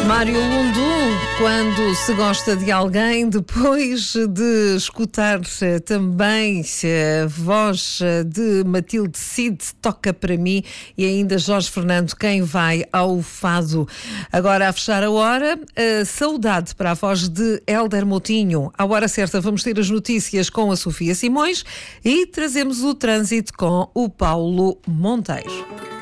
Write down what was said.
Mário Lundum, quando se gosta de alguém, depois de escutar também a voz de Matilde Cid, Toca para mim, e ainda Jorge Fernando, Quem vai ao fado. Agora, a fechar a hora, a saudade para a voz de Hélder Moutinho. À hora certa vamos ter as notícias com a Sofia Simões e trazemos o trânsito com o Paulo Monteiro.